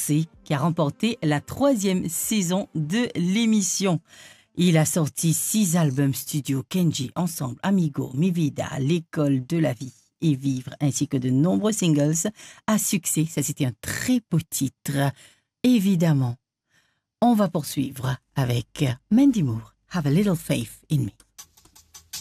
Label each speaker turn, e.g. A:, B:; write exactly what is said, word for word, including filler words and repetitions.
A: Beyoncé qui a remporté la troisième saison de l'émission. Il a sorti six albums studio, Kenji, Ensemble, Amigo, Mi Vida, L'école de la vie et Vivre, ainsi que de nombreux singles à succès. Ça, c'était un très beau titre. Évidemment, on va poursuivre avec Mandy Moore, Have a Little Faith in Me.